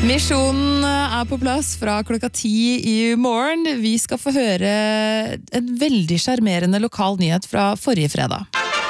Misjonen på plass fra klokka 10 i morgen. Vi skal få høre en veldig sjarmerende lokal nyhet fra forrige fredag.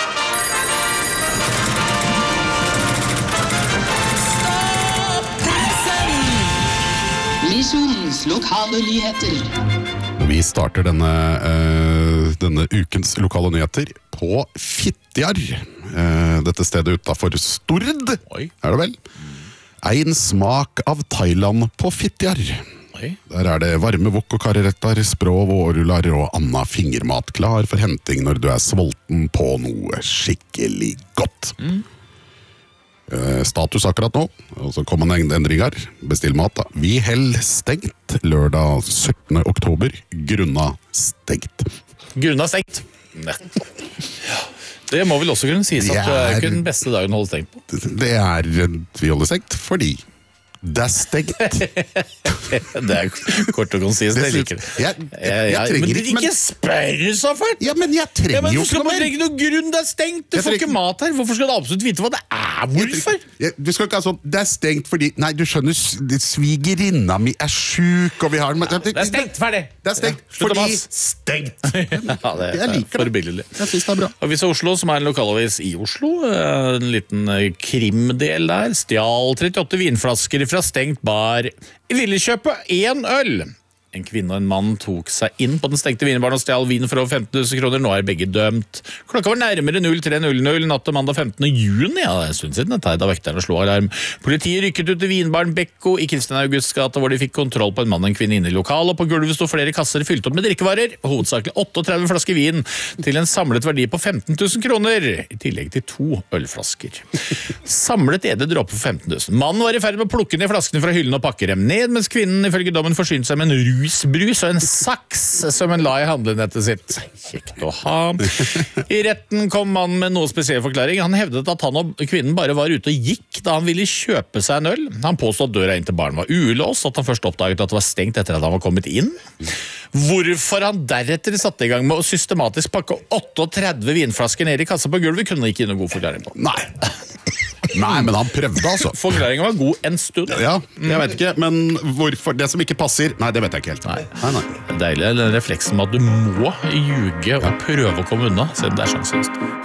Misjonens lokale nyheter. Vi starter denne ukens lokale nyheter på Fitjar. Dette stedet utenfor Stord, er det vel? En smak av Thailand på Fitjar. Der det varme wok og karerettar, sprov og orlar og anna fingermat klar for henting når du sulten på noe skikkelig godt. Status akkurat nå, og så kommer en endring her. Bestill mat da. Vi held stengt lørdag 17. oktober. Grunna stengt. Grunna stengt? Nei. Det må vel også kunne sies at det ikke den beste dagen å holde stengt på. Vi holder stengt fordi det stengt. Det kort og konsist, det liker jeg trenger men ikke spør så fælt! Ja, men jeg trenger jo ikke noe mer. Du trenger noe grunn, det stengt! Du får ikke mat her, hvorfor skal du absolutt vite hva det hvorfor? Du skal ikke ha sånn, det stengt fordi, nei, du skjønner, svigerinna mi syk, og vi har det stengt, ferdig! Det stengt, fordi stengt! Ja, det forbilledlig. Jeg synes det bra. Avisa Oslo, som en lokalavis i Oslo, en liten krimdel der, stjal 38 vinflasker fra stengt bar. Ville kjøpe 1 øl. En kvinne og en mann tok seg inn på den stengte vinbaren og stjal vin for over 15 000 kroner. Nå begge dømt. Klokka var nærmere 03:00 natt til mandag 15. juni. Ja, det en stund siden dette, da vekterne slo alarm. Politiet rykket ut til vinbaren Bekko i Kristian Augusts gate, hvor de fikk kontroll på en mann og en kvinne inne i lokalet, og på gulvet stod flere kasser fylt opp med drikkevarer, hovedsakelig 38 flasker vin, til en samlet verdi på 15 000 kroner, i tillegg til 2 ølflasker. Samlet edle dråpe for 15 000. Mannen var i ferd med å plukke ned flaskene fra hyllen og pakke dem ned, mens kvinnen ifølge dommen forsynte seg med en rusbrus og en saks som en la i handlenettet sitt. Kjekt å ha. I retten kom mannen med noe spesiell forklaring. Han hevdet at han og kvinnen bare var ute og gikk da han ville kjøpe seg en øl. Han påstod at døra inn til baren var ulåst, at han først oppdaget at det var stengt etter at han var kommet inn. Hvorfor han deretter satte i gang med å systematisk pakke 38 vinflasker ned i kassa på gulvet, kunne han ikke gi noen god forklaring på. Nei, men han prøvde altså. Forklaringen var god en stund. Ja, jeg vet ikke, men hvorfor det som ikke passer, nei, det vet jeg ikke helt. Nei. Deilig, den refleksen med at du må ljuge og prøve å komme unna, siden det sjanseløst.